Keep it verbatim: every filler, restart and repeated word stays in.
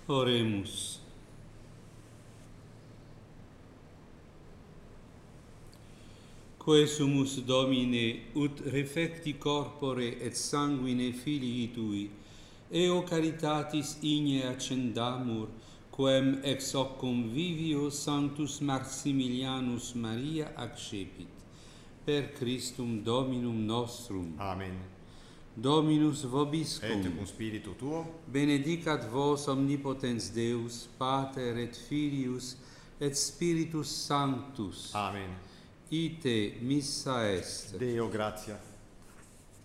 Oremus. Quae sumus Domine, ut refecti corpore et sanguine Filii Tui, eo caritatis igne accendamur, quem ex hoc convivio Sanctus Maximilianus Maria accepit, per Christum Dominum nostrum. Amen. Dominus vobiscum. Et cum spiritu tuo. Benedicat vos omnipotens Deus, Pater et Filius et Spiritus Sanctus. Amen. Ite missa est. Deo gratia.